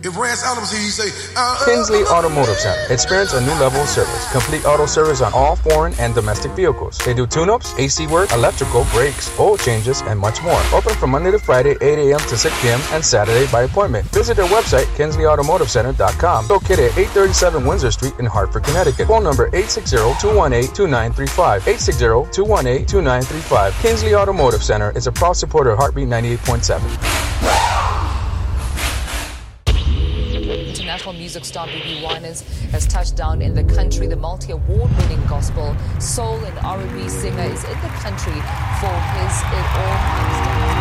If Rance Adams here, he say, Kinsley Automotive Center. Experience a new level of service. Complete auto service on all foreign and domestic vehicles. They do tune-ups, AC work, electrical, brakes, oil changes, and much more. Open from Monday to Friday, 8 a.m. to 6 p.m. and Saturday by appointment. Visit their website, KinsleyAutomotiveCenter.com. Located at 837 Windsor Street in Hartford, Connecticut. Phone number 860-218-2935. 860-218-2935. Kinsley Automotive Center is a proud supporter of Heartbeat 98.7. International music star BeBe Winans has touched down in the country. The multi-award-winning gospel, soul and R&B singer is in the country for his It All Comes Down.